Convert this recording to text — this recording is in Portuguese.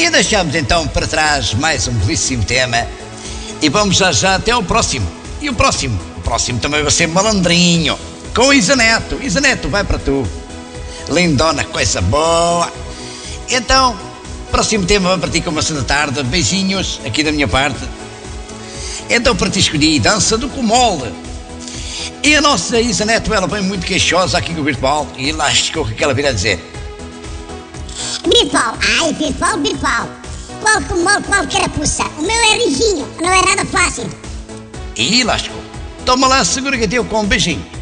E deixamos então para trás mais um belíssimo tema e vamos já até ao próximo. E o próximo também vai ser malandrinho, com o Isa Neto. Isa Neto, vai para tu. Lindona, coisa boa. Então, próximo tema vai para ti com uma da tarde. Beijinhos aqui da minha parte. Então para ti escolhi Dança do Comol. E a nossa Isa Neto, ela vem muito queixosa aqui com o virtual. E lá chegou o que ela virá dizer. Virtual, virtual. Qual comol, qual carapuça? O meu é rijinho, não é nada fácil. E lá chegou. Toma lá, segura que teu com um beijinho.